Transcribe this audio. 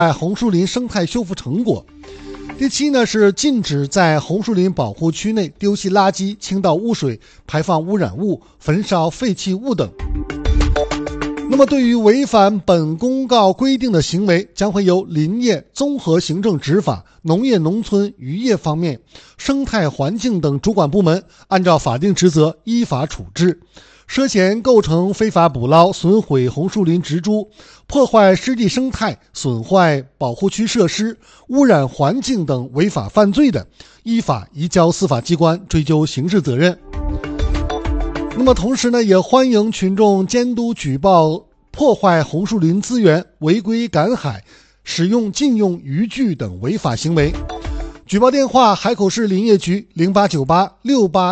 红树林生态修复成果。第7呢是禁止在红树林保护区内丢弃垃圾、倾倒污水、排放污染物、焚烧废弃物等。那么对于违反本公告规定的行为，将会由林业综合行政执法、农业农村渔业方面、生态环境等主管部门按照法定职责依法处置。涉嫌构成非法捕捞、损毁红树林植株、破坏湿地生态、损坏保护区设施、污染环境等违法犯罪的，依法移交司法机关追究刑事责任。那么同时呢，也欢迎群众监督举报破坏红树林资源、违规赶海、使用禁用渔具等违法行为。举报电话：海口市林业局089868